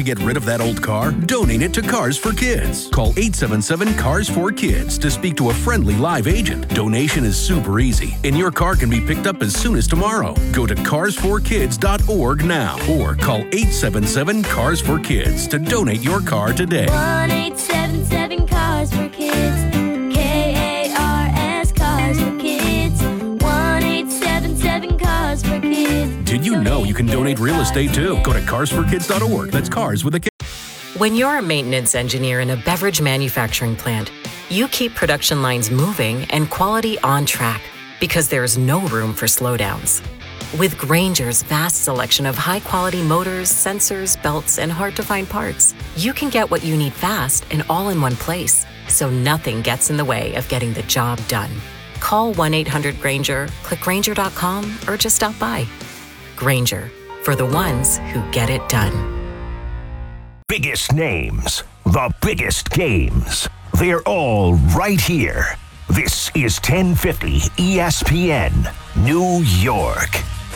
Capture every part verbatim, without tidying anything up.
get rid of that old car? Donate it to Cars for Kids. Call eight seven seven, C A R S four Kids to speak to a friendly live agent. Donation is super easy, and your car can be picked up as soon as tomorrow. Go to cars for kids dot org now or call eight seven seven, C A R S four Kids to donate your car today. one eight seven seven, C A R S four Kids. K A R S, Cars for Kids. one eight seven seven, C A R S four Kids. Did you know you can donate real estate too? Go to cars for kids dot org. That's cars with a K. When you're a maintenance engineer in a beverage manufacturing plant, you keep production lines moving and quality on track because there's no room for slowdowns. With Grainger's vast selection of high-quality motors, sensors, belts, and hard-to-find parts, you can get what you need fast and all in one place, so nothing gets in the way of getting the job done. Call one eight hundred Grainger, click Grainger dot com, or just stop by. Grainger, for the ones who get it done. Biggest names, the biggest games. They're all right here. This is ten fifty E S P N, New York.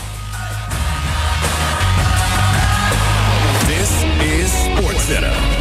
This is SportsCenter.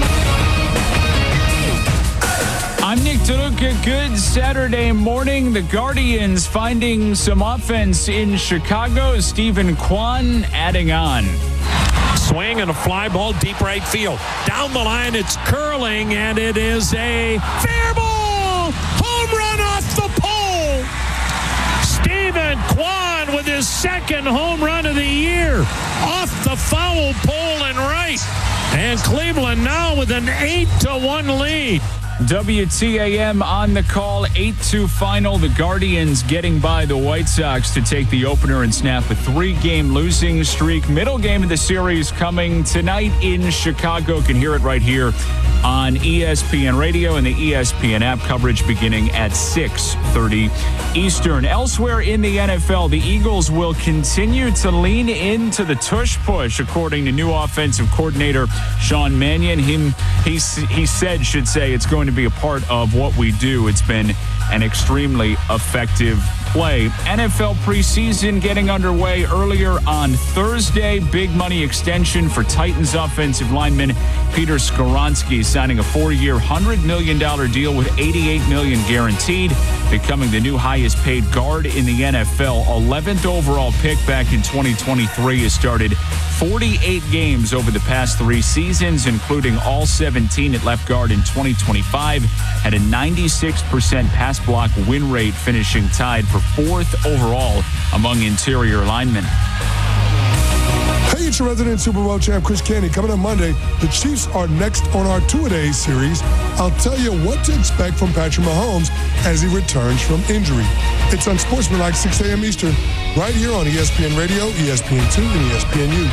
I'm Nick DeLuca. Good Saturday morning. The Guardians finding some offense in Chicago. Stephen Kwan adding on. Swing and a fly ball deep right field. Down the line, it's curling, and it is a fair ball. Home run off the pole. Stephen Kwan with his second home run of the year off the foul pole and right. And Cleveland now with an eight to one lead. W T A M on the call, eight two final. The Guardians getting by the White Sox to take the opener and snap a three-game losing streak. Middle game of the series coming tonight in Chicago. Can hear it right here on E S P N Radio and the E S P N app. Coverage beginning at six thirty Eastern. Elsewhere in the N F L, the Eagles will continue to lean into the tush push, according to new offensive coordinator Sean Mannion. Him, he, he said, should say, it's going to be a part of what we do. It's been an extremely effective play. N F L preseason getting underway earlier on Thursday. Big money extension for Titans offensive lineman Peter Skoronski, signing a four-year, one hundred million dollars deal with eighty-eight million dollars guaranteed, becoming the new highest paid guard in the N F L. eleventh overall pick back in twenty twenty-three, has started forty-eight games over the past three seasons, including all seventeen at left guard in twenty twenty-five, had a ninety-six percent pass block win rate, finishing tied for fourth overall among interior linemen. Hey, it's your resident Super Bowl champ, Chris Candy. Coming up Monday, the Chiefs are next on our two-a-days series. I'll tell you what to expect from Patrick Mahomes as he returns from injury. It's Unsportsmanlike, six a.m. Eastern, right here on E S P N Radio, E S P N two, and E S P N U.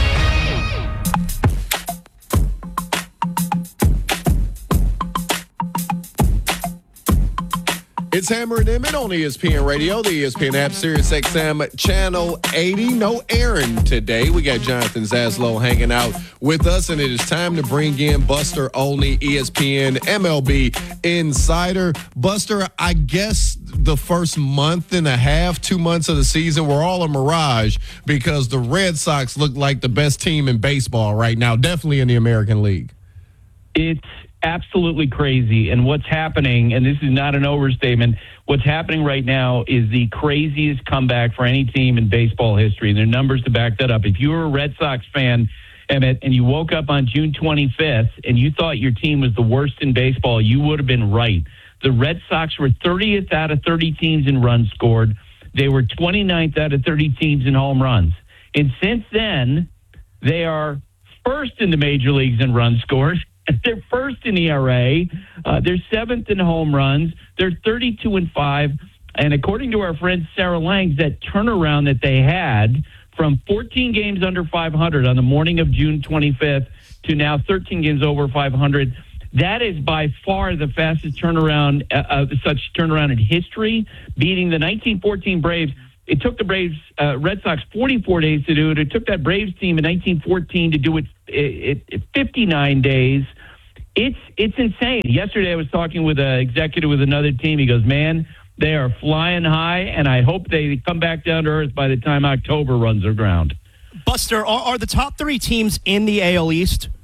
It's Hammer and Emmett on E S P N Radio, the E S P N app, Sirius X M Channel eighty. No Aaron today. We got Jonathan Zaslow hanging out with us, and it is time to bring in Buster Olney, E S P N M L B insider. Buster, I guess the first month and a half, two months of the season were all a mirage because the Red Sox look like the best team in baseball right now, definitely in the American League. It's absolutely crazy. And what's happening, and this is not an overstatement, what's happening right now is the craziest comeback for any team in baseball history. And there are numbers to back that up. If you were a Red Sox fan, Emmett, and you woke up on June twenty-fifth and you thought your team was the worst in baseball, you would have been right. The Red Sox were thirtieth out of thirty teams in runs scored. They were twenty-ninth out of thirty teams in home runs. And since then, they are first in the major leagues in runs scored. They're first in E R A. Uh, they're seventh in home runs. They're thirty-two and five. And according to our friend Sarah Langs, that turnaround that they had from fourteen games under five hundred on the morning of June twenty-fifth to now thirteen games over five hundred, that is by far the fastest turnaround, uh, uh, such turnaround in history, beating the nineteen fourteen Braves. It took the Braves, uh, Red Sox forty-four days to do it. It took that Braves team in nineteen fourteen to do it, it, it fifty-nine days. It's it's insane. Yesterday I was talking with an executive with another team. He goes, man, they are flying high, and I hope they come back down to earth by the time October runs aground. Buster, are, are the top three teams in the A L East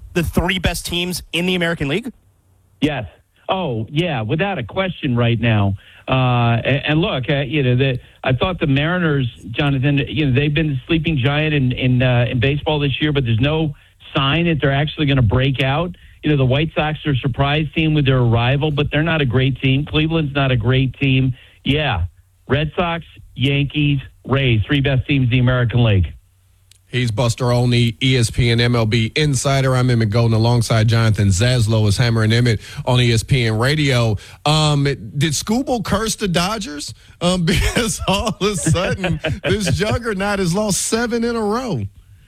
the three best teams in the American League? Yes. Oh, yeah, without a question right now. Uh, and, and look, uh, you know, the, I thought the Mariners, Jonathan, you know, they've been the sleeping giant in in, uh, in baseball this year, but there's no sign that they're actually going to break out. You know, the White Sox are a surprise team with their arrival, but they're not a great team. Cleveland's not a great team. Yeah, Red Sox, Yankees, Rays, three best teams in the American League. He's Buster Olney, E S P N M L B insider. I'm Emmett Golden alongside Jonathan Zaslow as Hammer and Emmett on E S P N Radio. Um, did Scooble curse the Dodgers? Um, because all of a sudden, this juggernaut has lost seven in a row.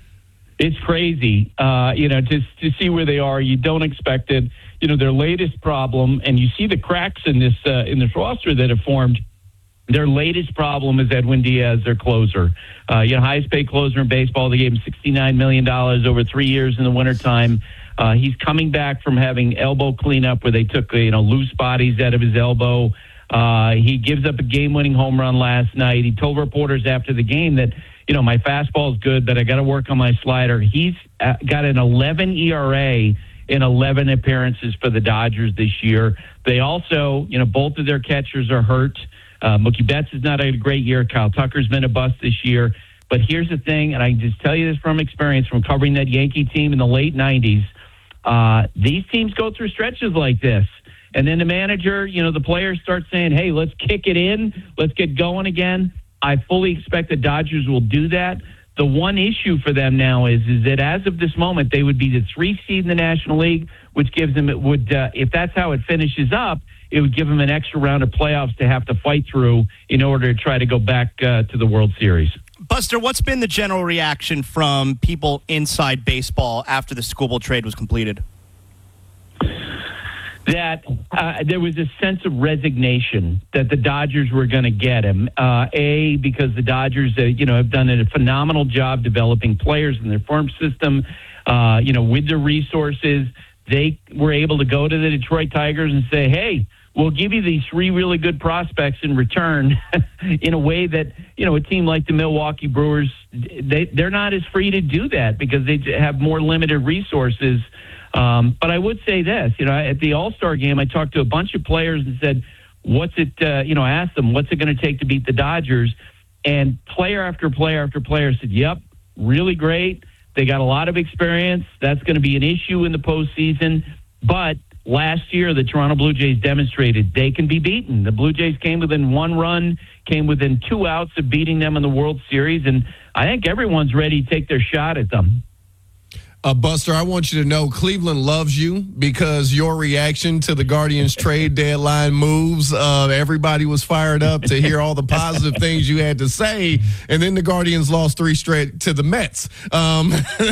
It's crazy, uh, you know, to to see where they are. You don't expect it. You know, their latest problem, and you see the cracks in this uh, in this roster that have formed. Their latest problem is Edwin Diaz, their closer. Uh, you know, highest paid closer in baseball. They gave him sixty-nine million dollars over three years in the wintertime. Uh, he's coming back from having elbow cleanup where they took, you know, loose bodies out of his elbow. Uh, he gives up a game-winning home run last night. He told reporters after the game that, you know, my fastball is good, but I got to work on my slider. He's uh, got an eleven E R A in eleven appearances for the Dodgers this year. They also, you know, both of their catchers are hurt. Uh, Mookie Betts is not a great year. Kyle Tucker's been a bust this year. But here's the thing, and I can just tell you this from experience, from covering that Yankee team in the late nineties, uh, these teams go through stretches like this. And then the manager, you know, the players start saying, hey, let's kick it in. Let's get going again. I fully expect the Dodgers will do that. The one issue for them now is, is that as of this moment, they would be the three seed in the National League, which gives them, it would, uh, if that's how it finishes up, it would give them an extra round of playoffs to have to fight through in order to try to go back uh, to the World Series. Buster, what's been the general reaction from people inside baseball after the Scooble trade was completed? That uh, there was a sense of resignation that the Dodgers were going to get him. Uh, a, because the Dodgers, uh, you know, have done a phenomenal job developing players in their farm system, uh, you know, with their resources. They were able to go to the Detroit Tigers and say, hey, we'll give you these three really good prospects in return in a way that, you know, a team like the Milwaukee Brewers, they, they're not as free to do that because they have more limited resources. Um, but I would say this, you know, at the All-Star game, I talked to a bunch of players and said, what's it, uh, you know, I asked them, what's it going to take to beat the Dodgers? And player after player after player said, yep, really great. They got a lot of experience. That's going to be an issue in the postseason. But last year, the Toronto Blue Jays demonstrated they can be beaten. The Blue Jays came within one run, came within two outs of beating them in the World Series, and I think everyone's ready to take their shot at them. Uh, Buster, I want you to know Cleveland loves you because your reaction to the Guardians trade deadline moves, uh, everybody was fired up to hear all the positive things you had to say, and then the Guardians lost three straight to the Mets um,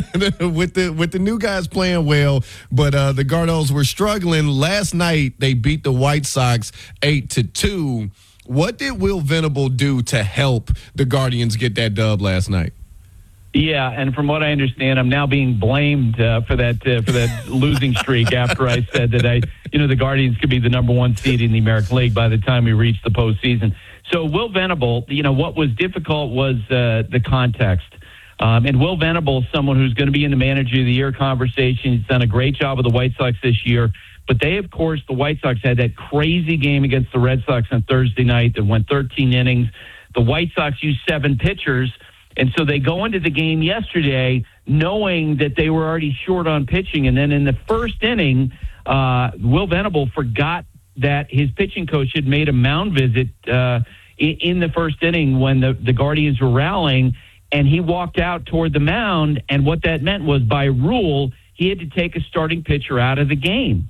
with the with the new guys playing well, but uh, the Gardos were struggling. Last night, they beat the White Sox eight to two. What did Will Venable do to help the Guardians get that dub last night? Yeah, and from what I understand, I'm now being blamed uh, for that uh, for that losing streak after I said that I, you know, the Guardians could be the number one seed in the American League by the time we reach the postseason. So Will Venable, you know, what was difficult was uh, the context. Um, and Will Venable is someone who's going to be in the Manager of the Year conversation. He's done a great job with the White Sox this year. But they, of course, the White Sox had that crazy game against the Red Sox on Thursday night that went thirteen innings. The White Sox used seven pitchers. And so they go into the game yesterday knowing that they were already short on pitching. And then in the first inning, uh, Will Venable forgot that his pitching coach had made a mound visit uh, in, in the first inning when the, the Guardians were rallying. And he walked out toward the mound. And what that meant was, by rule, he had to take a starting pitcher out of the game.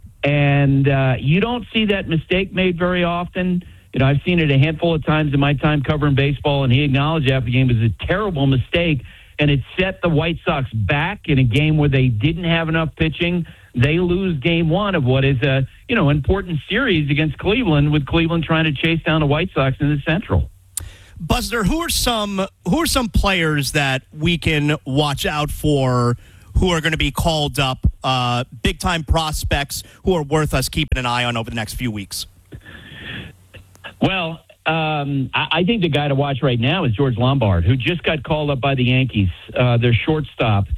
And uh, you don't see that mistake made very often. You know, I've seen it a handful of times in my time covering baseball, and he acknowledged after the game it was a terrible mistake, and it set the White Sox back in a game where they didn't have enough pitching. They lose game one of what is a, you know, important series against Cleveland, with Cleveland trying to chase down the White Sox in the Central. Buster, who are some who are some players that we can watch out for who are going to be called up, uh, big-time prospects who are worth us keeping an eye on over the next few weeks? Well, um, I, I think the guy to watch right now is George Lombard, who just got called up by the Yankees, uh, their shortstop.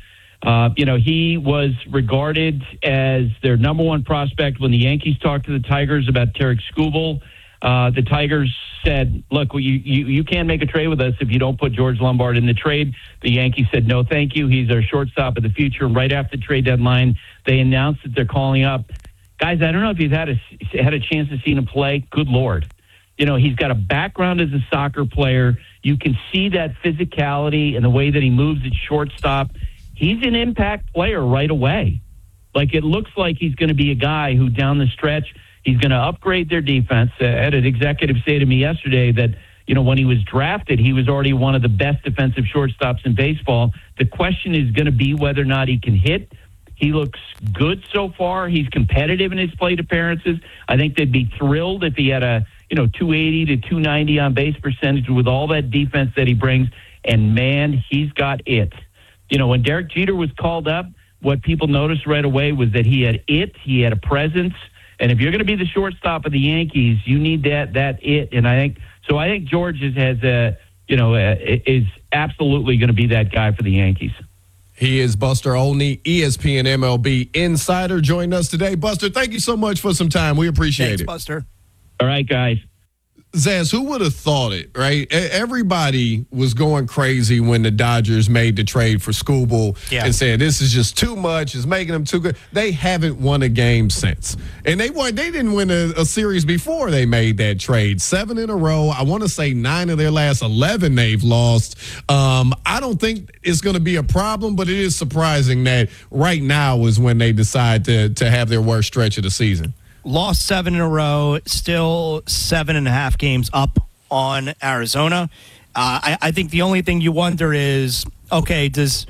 Uh, you know, he was regarded as their number one prospect when the Yankees talked to the Tigers about Tarek Skubal. Uh, the Tigers said, look, well, you, you, you can't make a trade with us if you don't put George Lombard in the trade. The Yankees said, no, thank you. He's our shortstop of the future. And right after the trade deadline, they announced that they're calling up. Guys, I don't know if you've had a, had a chance to see him play. Good Lord. You know, he's got a background as a soccer player. You can see that physicality and the way that he moves at shortstop. He's an impact player right away. Like, it looks like he's going to be a guy who down the stretch, he's going to upgrade their defense. Uh, I had an executive say to me yesterday that, you know, when he was drafted, he was already one of the best defensive shortstops in baseball. The question is going to be whether or not he can hit. He looks good so far. He's competitive in his plate appearances. I think they'd be thrilled if he had a, you know, two eighty to two ninety on base percentage with all that defense that he brings. And, man, he's got it. You know, when Derek Jeter was called up, what people noticed right away was that he had it, he had a presence, and if you're going to be the shortstop of the Yankees, you need that that it. And I think so. I think George is, has a, you know, a, is absolutely going to be that guy for the Yankees. He is Buster Olney, E S P N M L B insider, joining us today. Buster, thank you so much for some time. We appreciate Thanks, it. Buster. All right, guys. Zaz, who would have thought it, right? Everybody was going crazy when the Dodgers made the trade for Skubal yeah. and said this is just too much, it's making them too good. They haven't won a game since. And they won, they didn't win a, a series before they made that trade. Seven in a row. I want to say nine of their last eleven they've lost. Um, I don't think it's going to be a problem, but it is surprising that right now is when they decide to, to have their worst stretch of the season. Lost seven in a row, still seven and a half games up on Arizona. Uh, I, I think the only thing you wonder is, okay, does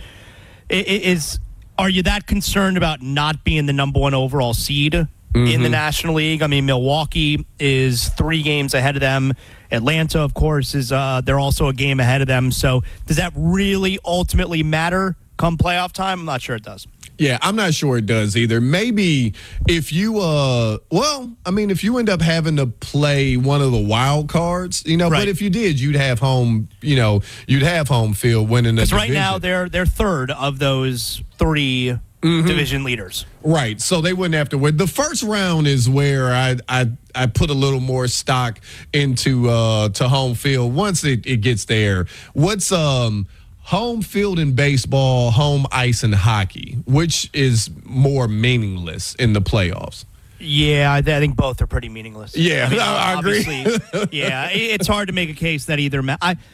is are you that concerned about not being the number one overall seed mm-hmm. in the National League? I mean, Milwaukee is three games ahead of them. Atlanta, of course, is uh, they're also a game ahead of them. So does that really ultimately matter come playoff time? I'm not sure it does. Yeah, I'm not sure it does either. Maybe if you, uh, well, I mean, if you end up having to play one of the wild cards, you know, right. But if you did, you'd have home, you know, you'd have home field winning the division. Because right now they're they're third of those three mm-hmm. division leaders. Right, so they wouldn't have to win. The first round is where I I, I put a little more stock into uh, to home field once it, it gets there. What's um. Home field in baseball, home ice in hockey, which is more meaningless in the playoffs? Yeah, I, I think both are pretty meaningless. Yeah, I, mean, I agree. yeah, it's hard to make a case that either. Ma- I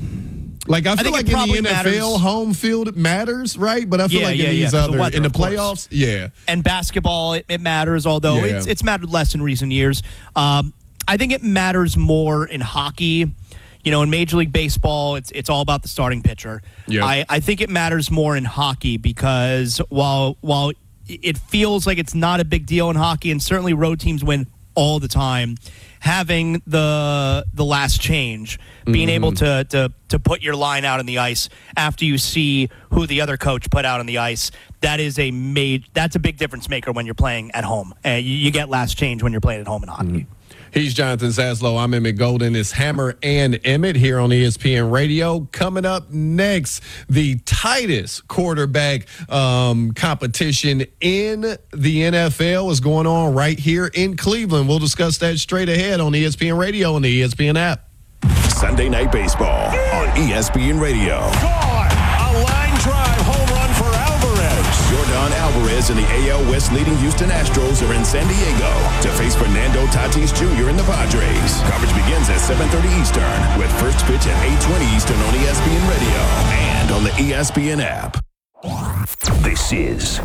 like I feel I like in the N F L, matters. home field matters, right? But I feel yeah, like yeah, in these yeah. other the weather, in the playoffs, playoffs, yeah. And basketball, it, it matters, although yeah. it's it's mattered less in recent years. Um, I think it matters more in hockey. You know, in Major League Baseball, it's it's all about the starting pitcher. Yep. I, I think it matters more in hockey because while while it feels like it's not a big deal in hockey, and certainly road teams win all the time, having the the last change, being mm-hmm. able to, to to put your line out on the ice after you see who the other coach put out on the ice, that is a made that's a big difference maker when you're playing at home. Uh, you, you get last change when you're playing at home in hockey. Mm-hmm. He's Jonathan Zaslow. I'm Emmett Golden. It's Hammer and Emmett here on E S P N Radio. Coming up next, the tightest quarterback um, competition in the N F L is going on right here in Cleveland. We'll discuss that straight ahead on E S P N Radio and the E S P N app. Sunday Night Baseball on E S P N Radio. Gone. A line drive home run for Alvarez. Yordan Alvarez and the A L West leading Houston Astros are in San Diego to face Fernando Tatis Junior in the Padres. Coverage begins at seven thirty Eastern with first pitch at eight twenty Eastern on E S P N Radio and on the E S P N app. This is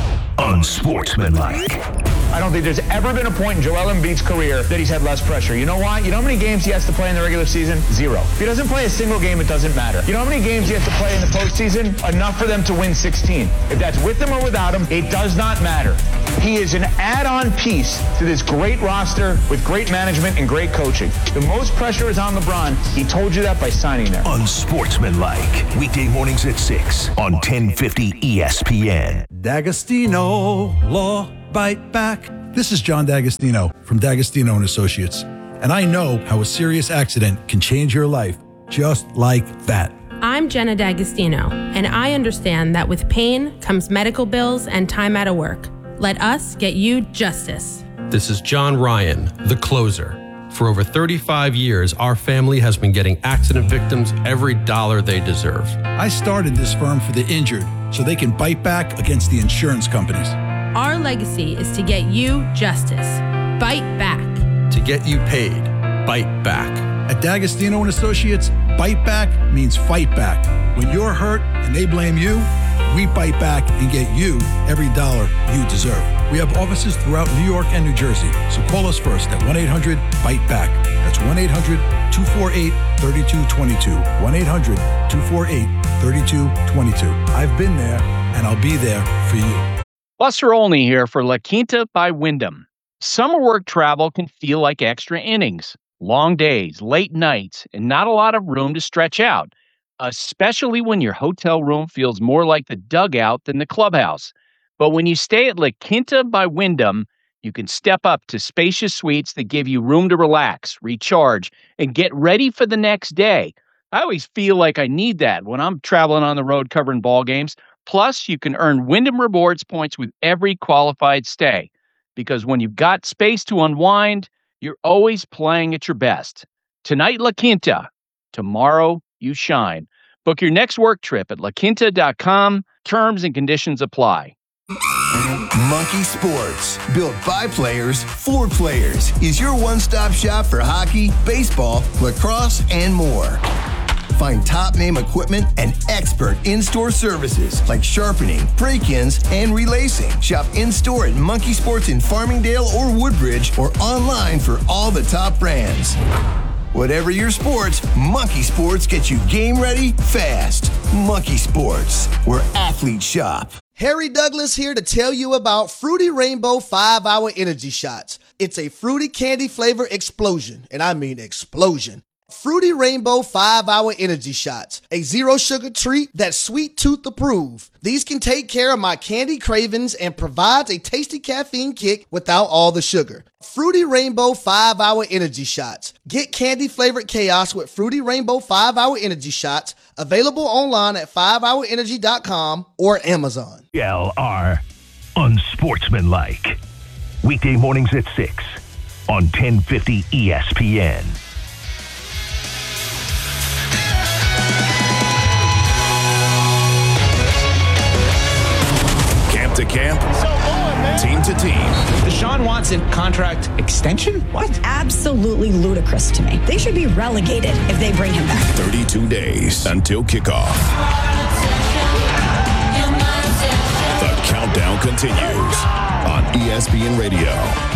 Unsportsmanlike. I don't think there's ever been a point in Joel Embiid's career that he's had less pressure. You know why? You know how many games he has to play in the regular season? Zero. If he doesn't play a single game, it doesn't matter. You know how many games he has to play in the postseason? Enough for them to win sixteen. If that's with him or without him, it does not matter. He is an add-on piece to this great roster with great management and great coaching. The most pressure is on LeBron. He told you that by signing there. Unsportsmanlike. Weekday mornings at six on ten fifty E S P N. D'Agostino, Law, Bite Back. This is John D'Agostino from D'Agostino and Associates, and I know how a serious accident can change your life just like that. I'm Jenna D'Agostino, and I understand that with pain comes medical bills and time out of work. Let us get you justice. This is John Ryan, the closer. For over thirty-five years, our family has been getting accident victims every dollar they deserve. I started this firm for the injured so they can bite back against the insurance companies. Our legacy is to get you justice. Bite back. To get you paid. Bite back. At D'Agostino and Associates, bite back means fight back. When you're hurt and they blame you, we bite back and get you every dollar you deserve. We have offices throughout New York and New Jersey, so call us first at one eight hundred bite back. That's one eight hundred two four eight three two two two. one eight hundred two four eight three two two two. I've been there, and I'll be there for you. Buster Olney here for La Quinta by Wyndham. Summer work travel can feel like extra innings. Long days, late nights, and not a lot of room to stretch out, especially when your hotel room feels more like the dugout than the clubhouse. But when you stay at La Quinta by Wyndham, you can step up to spacious suites that give you room to relax, recharge, and get ready for the next day. I always feel like I need that when I'm traveling on the road covering ball games. Plus, you can earn Wyndham Rewards points with every qualified stay. Because when you've got space to unwind, you're always playing at your best. Tonight, La Quinta. Tomorrow, you shine. Book your next work trip at la quinta dot com. Terms and conditions apply. Monkey Sports, built by players for players, is your one-stop shop for hockey, baseball, lacrosse, and more. Find top-name equipment and expert in-store services like sharpening, break-ins, and relacing. Shop in-store at Monkey Sports in Farmingdale or Woodbridge, or online for all the top brands. Whatever your sports, Monkey Sports gets you game ready fast. Monkey Sports, where athletes shop. Harry Douglas here to tell you about Fruity Rainbow five hour Energy Shots. It's a fruity candy flavor explosion, and I mean explosion. Fruity Rainbow five hour Energy Shots, a zero sugar treat that's sweet tooth approved. These can take care of my candy cravings and provides a tasty caffeine kick without all the sugar. Fruity Rainbow five hour Energy Shots. Get candy flavored chaos with Fruity Rainbow five hour Energy Shots. Available online at five hour energy dot com or Amazon. L R Unsportsmanlike. Weekday mornings at six on ten fifty E S P N. Camp to camp, team to team. Deshaun Watson contract extension? What? Absolutely ludicrous to me. They should be relegated if they bring him back. thirty-two days until kickoff. The countdown continues on E S P N Radio.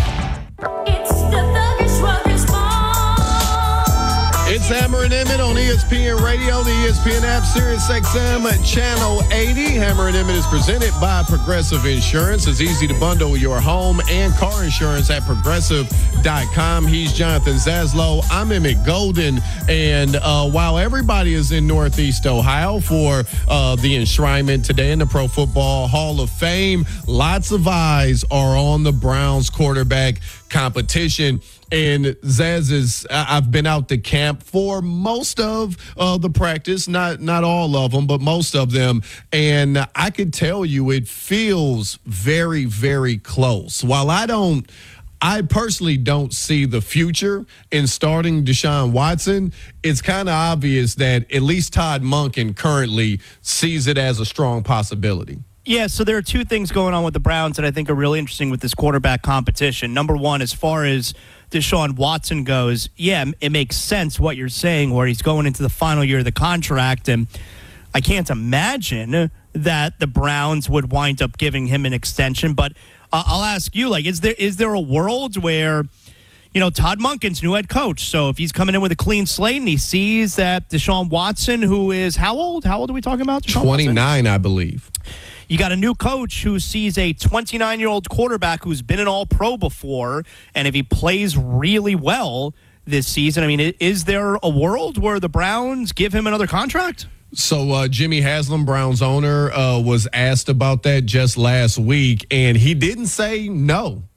It's Hammer and Emmett on E S P N Radio, the E S P N app, Sirius X M Channel eighty. Hammer and Emmett is presented by Progressive Insurance. It's easy to bundle your home and car insurance at progressive dot com. He's Jonathan Zaslow. I'm Emmett Golden. And uh, while everybody is in Northeast Ohio for uh, the enshrinement today in the Pro Football Hall of Fame, lots of eyes are on the Browns quarterback competition. And Zaz is, I've been out to camp for most of uh, the practice, not not all of them, but most of them. And I could tell you it feels very, very close. While I don't, I personally don't see the future in starting Deshaun Watson, it's kind of obvious that at least Todd Monken currently sees it as a strong possibility. Yeah, so there are two things going on with the Browns that I think are really interesting with this quarterback competition. Number one, as far as Deshaun Watson goes, yeah, it makes sense what you're saying, where he's going into the final year of the contract, and I can't imagine that the Browns would wind up giving him an extension. But uh, I'll ask you, like, is there is there a world where, you know, Todd Monken's new head coach, so if he's coming in with a clean slate and he sees that Deshaun Watson, who is how old? How old are we talking about? Deshaun twenty-nine, Watson? I believe. You got a new coach who sees a twenty-nine-year-old quarterback who's been an all-pro before, and if he plays really well this season, I mean, is there a world where the Browns give him another contract? So uh, Jimmy Haslam, Browns owner, uh, was asked about that just last week, and he didn't say no.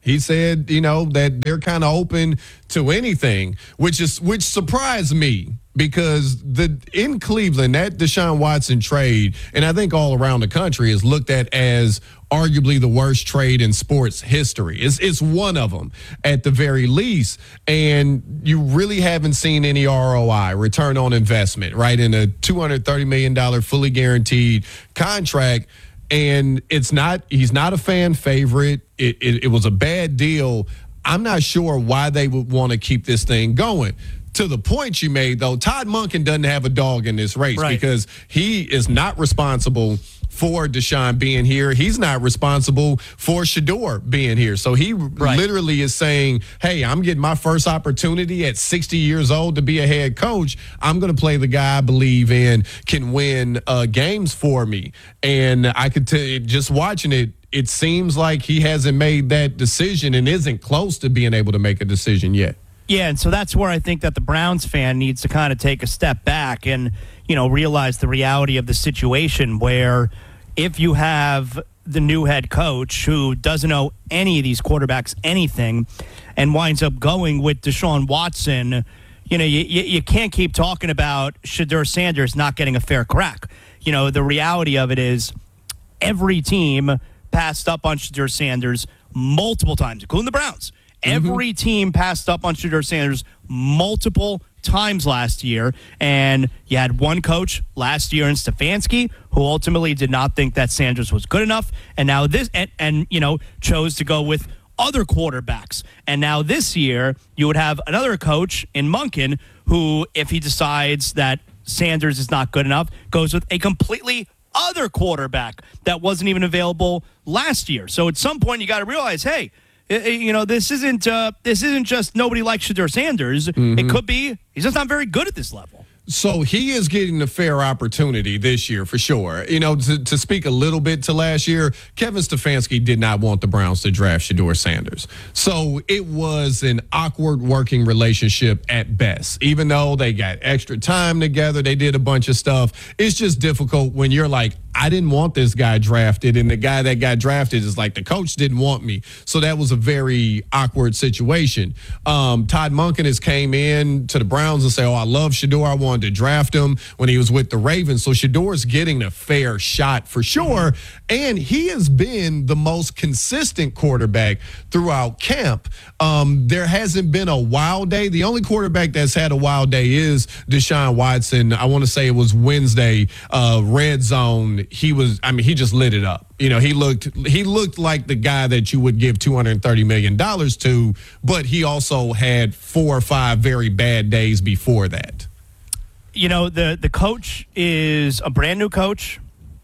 He said, you know, that they're kind of open to anything, which is which surprised me because the in Cleveland, that Deshaun Watson trade, and I think all around the country, is looked at as arguably the worst trade in sports history. It's, it's one of them at the very least. And you really haven't seen any R O I, return on investment, right, in a two hundred thirty million dollars fully guaranteed contract. And it's not, he's not a fan favorite. It, it, it was a bad deal. I'm not sure why they would want to keep this thing going. To the point you made, though, Todd Monken doesn't have a dog in this race, right, because he is not responsible for Deshaun being here. He's not responsible for Shedeur being here. So he right. literally is saying, hey, I'm getting my first opportunity at sixty years old to be a head coach. I'm going to play the guy I believe in can win uh, games for me. And I could tell you, just watching it, it seems like he hasn't made that decision and isn't close to being able to make a decision yet. Yeah, and so that's where I think that the Browns fan needs to kind of take a step back and, you know, realize the reality of the situation where if you have the new head coach who doesn't know any of these quarterbacks anything and winds up going with Deshaun Watson, you know, you, you can't keep talking about Shedeur Sanders not getting a fair crack. You know, the reality of it is every team passed up on Shedeur Sanders multiple times, including the Browns. Every team passed up on Shedeur Sanders multiple times last year, and you had one coach last year in Stefanski who ultimately did not think that Sanders was good enough, and now this, and, and you know, chose to go with other quarterbacks. And now this year, you would have another coach in Monken who, if he decides that Sanders is not good enough, goes with a completely other quarterback that wasn't even available last year. So at some point, you got to realize, hey, you know, this isn't uh, this isn't just nobody likes Shedeur Sanders. Mm-hmm. It could be he's just not very good at this level. So he is getting a fair opportunity this year for sure. You know, to, to speak a little bit to last year, Kevin Stefanski did not want the Browns to draft Shedeur Sanders. So it was an awkward working relationship at best. Even though they got extra time together, they did a bunch of stuff. It's just difficult when you're like, I didn't want this guy drafted, and the guy that got drafted is like, the coach didn't want me. So that was a very awkward situation. Um, Todd Monken has came in to the Browns and say, oh, I love Shedeur. I wanted to draft him when he was with the Ravens. So Shedeur's getting a fair shot for sure. And he has been the most consistent quarterback throughout camp. Um, there hasn't been a wild day. The only quarterback that's had a wild day is Deshaun Watson. I want to say it was Wednesday, uh, red zone. He was, I mean, he just lit it up. You know, he looked, he looked like the guy that you would give two hundred thirty million dollars to, but he also had four or five very bad days before that. You know, the, the coach is a brand new coach,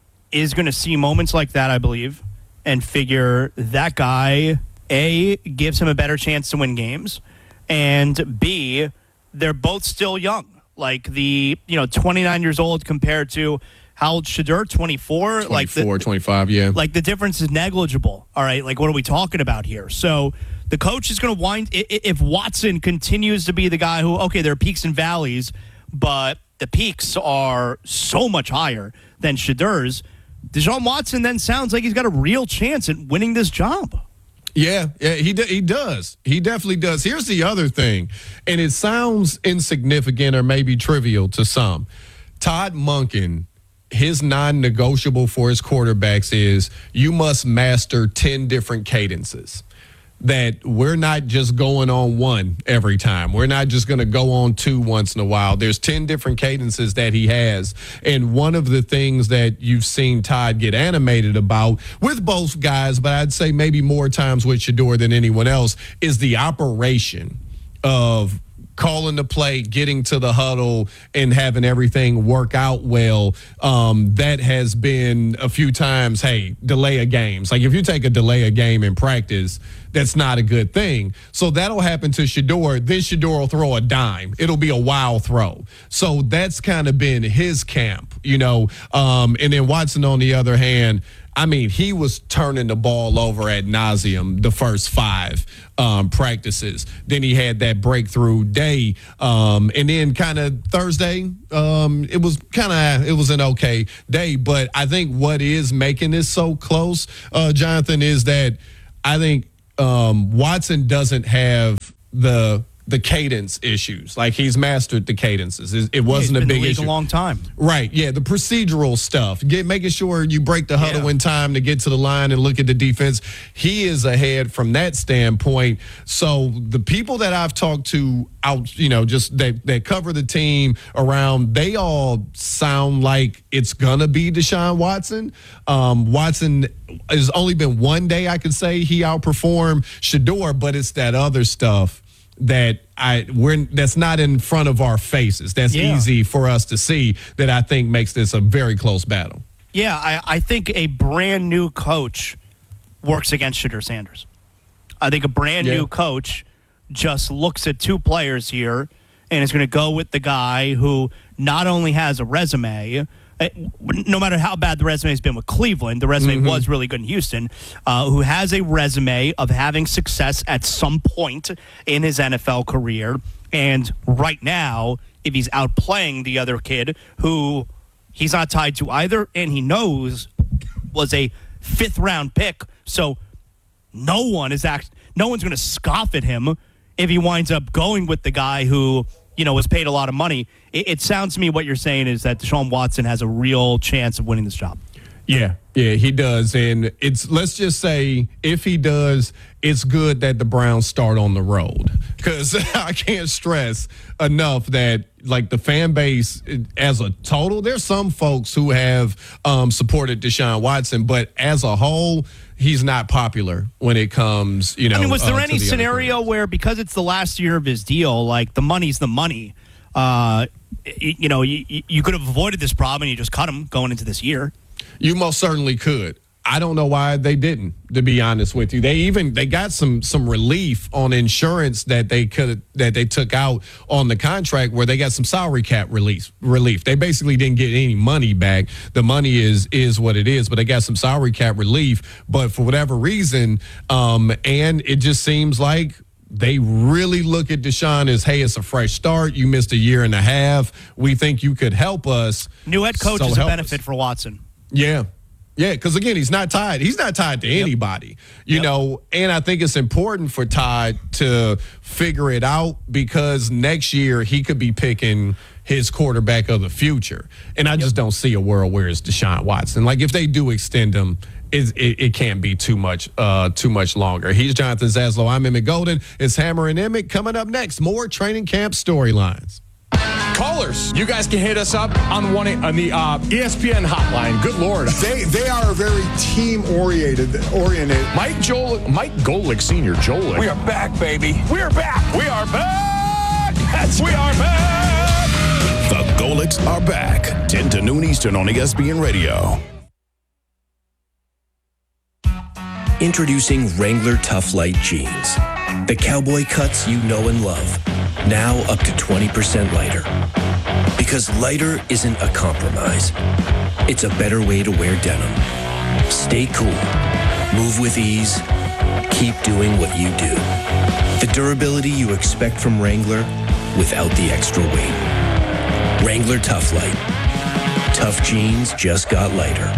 is going to see moments like that, I believe, and figure that guy, A, gives him a better chance to win games, and B, they're both still young. Like the, you know, twenty-nine years old compared to how old Shedeur? twenty-four? twenty-four, like the, twenty-five, yeah. Like the difference is negligible. All right, like what are we talking about here? So the coach is going to wind, if Watson continues to be the guy who, okay, there are peaks and valleys, but the peaks are so much higher than Shedeur's, Deshaun Watson then sounds like he's got a real chance at winning this job. Yeah, yeah, he he does. He definitely does. Here's the other thing, and it sounds insignificant or maybe trivial to some. Todd Monken, his non-negotiable for his quarterbacks is you must master ten different cadences. That we're not just going on one every time. We're not just going to go on two once in a while. There's ten different cadences that he has. And one of the things that you've seen Todd get animated about with both guys, but I'd say maybe more times with Shedeur than anyone else, is the operation of calling the play, getting to the huddle, and having everything work out well. Um, that has been a few times, hey, delay of games. Like if you take a delay of game in practice, that's not a good thing. So that'll happen to Shedeur. Then Shedeur will throw a dime. It'll be a wild throw. So that's kind of been his camp, you know. Um, and then Watson, on the other hand, I mean, he was turning the ball over ad nauseum the first five um, practices. Then he had that breakthrough day. Um, and then kind of Thursday, um, it was kind of, it was an okay day. But I think what is making this so close, uh, Jonathan, is that I think um, Watson doesn't have the the cadence issues. Like, he's mastered the cadences. It, it wasn't yeah, a big been in the league issue. a long time. Right, yeah, the procedural stuff. Get making sure you break the huddle Yeah. in time to get to the line and look at the defense. He is ahead from that standpoint. So the people that I've talked to out, you know, just that, that cover the team around, they all sound like it's gonna be Deshaun Watson. Um, Watson has only been one day I could say he outperformed Shedeur, but it's that other stuff that I we're that's not in front of our faces. That's Yeah. easy for us to see, that I think makes this a very close battle. Yeah, I, I think a brand new coach works against Shedeur Sanders. I think a brand Yeah. new coach just looks at two players here and is going to go with the guy who not only has a resume, uh, no matter how bad the resume has been with Cleveland, the resume Mm-hmm. was really good in Houston, uh, who has a resume of having success at some point in his N F L career. And right now, if he's outplaying the other kid who he's not tied to either, and he knows was a fifth round pick, so no one is act, no one's going to scoff at him if he winds up going with the guy who, you know, was paid a lot of money. It, it sounds to me what you're saying is that Deshaun Watson has a real chance of winning this job. Yeah, yeah, he does. And it's, let's just say, if he does, it's good that the Browns start on the road, because I can't stress enough that, like, the fan base as a total, there's some folks who have um, supported Deshaun Watson, but as a whole, he's not popular when it comes, you know. I mean, was there uh, any to the scenario where, because it's the last year of his deal, like, the money's the money, uh, you, you know, you, you could have avoided this problem and you just cut him going into this year? You most certainly could. I don't know why they didn't, to be honest with you. They even they got some some relief on insurance that they could that they took out on the contract, where they got some salary cap relief relief. They basically didn't get any money back. The money is is what it is, but they got some salary cap relief. But for whatever reason, um, and it just seems like they really look at Deshaun as, hey, it's a fresh start. You missed a year and a half. We think you could help us. New head coach so is a help benefit us. for Watson. Yeah. Yeah, because, again, he's not tied. He's not tied to anybody, you yep. know, and I think it's important for Todd to figure it out, because next year he could be picking his quarterback of the future. And I just don't see a world where it's Deshaun Watson. Like, if they do extend him, it, it, it can't be too much uh, too much longer. He's Jonathan Zaslow. I'm Emmett Golden. It's Hammer and Emmett. Coming up next, more training camp storylines. Callers, you guys can hit us up on one on the uh, E S P N hotline. Good Lord, they they are very team oriented. Oriented. Mike Joel, Mike Golick Senior, Joel. We are back, baby. We are back. We are back. Yes, we are back. The Golicks are back. ten to noon Eastern on E S P N Radio. Introducing Wrangler Tough Light Jeans. The cowboy cuts you know and love. Now up to twenty percent lighter. Because lighter isn't a compromise. It's a better way to wear denim. Stay cool. Move with ease. Keep doing what you do. The durability you expect from Wrangler without the extra weight. Wrangler Tough Light. Tough jeans just got lighter.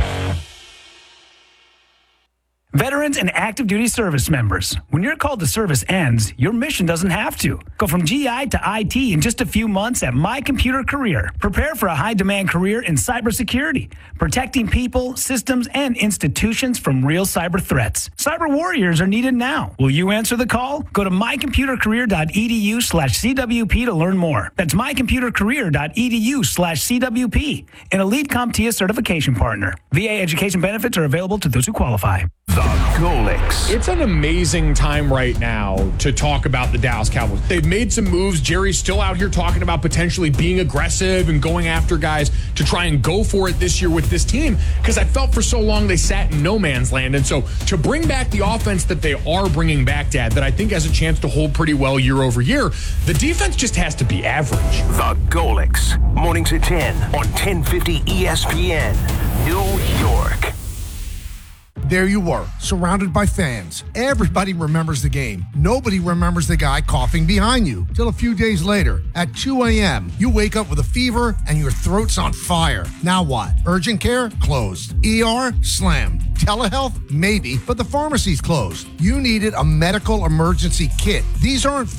Veterans and active duty service members, when your call to service ends, your mission doesn't have to. Go from G I to I T in just a few months at My Computer Career. Prepare for a high-demand career in cybersecurity, protecting people, systems, and institutions from real cyber threats. Cyber warriors are needed now. Will you answer the call? Go to mycomputercareer.edu slash CWP to learn more. That's mycomputercareer.edu slash CWP, an Elite CompTIA certification partner. V A education benefits are available to those who qualify. The Golicks. It's an amazing time right now to talk about the Dallas Cowboys. They've made some moves. Jerry's still out here talking about potentially being aggressive and going after guys to try and go for it this year with this team, because I felt for so long they sat in no man's land. And so to bring back the offense that they are bringing back, Dad, that I think has a chance to hold pretty well year over year, the defense just has to be average. The Golicks. Mornings at ten on ten fifty E S P N, New York. there you were, surrounded by fans. Everybody remembers the game. Nobody remembers the guy coughing behind you. Till a few days later, at two a.m., you wake up with a fever and your throat's on fire. Now what? Urgent care? Closed. E R? Slammed. Telehealth? Maybe, but the pharmacy's closed. You needed a medical emergency kit. These aren't